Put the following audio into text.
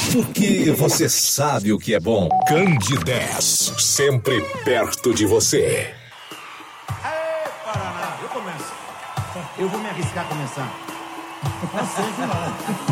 Porque você sabe o que é bom. Candidez, sempre perto de você. Aê, Paraná! Eu começo. Eu vou me arriscar a começar. Não seja lá.